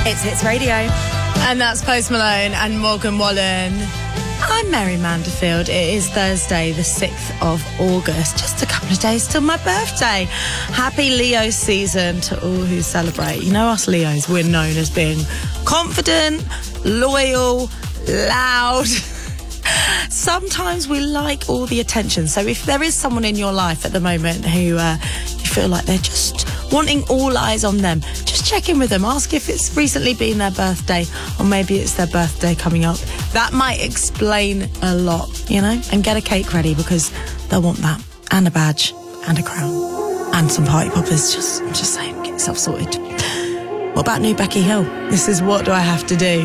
It's Hits Radio. And that's Post Malone and Morgan Wallen. I'm Mary Manderfield. It is Thursday, the 6th of August. Just a couple of days till my birthday. Happy Leo season to all who celebrate. You know us Leos, we're known as being confident, loyal, loud. Sometimes we like all the attention. So if there is someone in your life at the moment who you feel like they're just wanting all eyes on them, just check in with them. Ask if it's recently been their birthday, or maybe it's their birthday coming up. That might explain a lot, you know? And get a cake ready, because they'll want that. And a badge. And a crown. And some party poppers. I'm just saying, get yourself sorted. What about new Becky Hill? This is What Do I Have to Do?